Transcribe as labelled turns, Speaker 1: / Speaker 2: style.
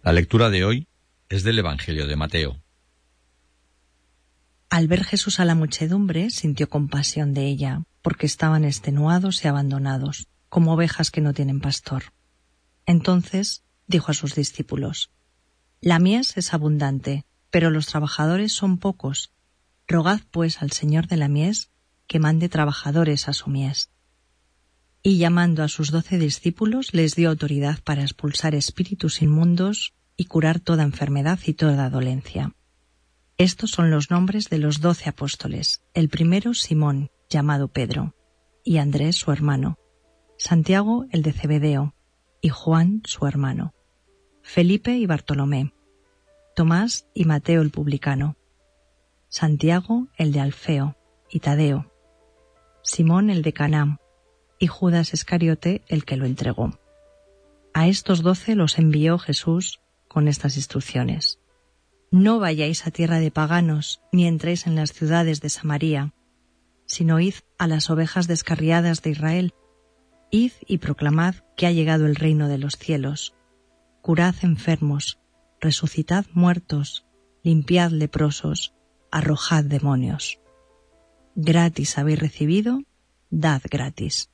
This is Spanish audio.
Speaker 1: La lectura de hoy es del Evangelio de Mateo.
Speaker 2: Al ver Jesús a la muchedumbre, sintió compasión de ella, porque estaban extenuados y abandonados, como ovejas que no tienen pastor. Entonces dijo a sus discípulos: La mies es abundante, pero los trabajadores son pocos. Rogad pues al Señor de la mies que mande trabajadores a su mies. Y llamando a sus 12 discípulos, les dio autoridad para expulsar espíritus inmundos y curar toda enfermedad y toda dolencia. Estos son los nombres de los 12 apóstoles. El primero, Simón, llamado Pedro, y Andrés su hermano, Santiago el de Zebedeo, y Juan su hermano, Felipe y Bartolomé, Tomás y Mateo el publicano, Santiago el de Alfeo y Tadeo, Simón el de Caná, y Judas Iscariote el que lo entregó. A estos 12 los envió Jesús con estas instrucciones: No vayáis a tierra de paganos, ni entréis en las ciudades de Samaria, sino id a las ovejas descarriadas de Israel. Id y proclamad que ha llegado el reino de los cielos. Curad enfermos, resucitad muertos, limpiad leprosos, arrojad demonios. Gratis habéis recibido, dad gratis.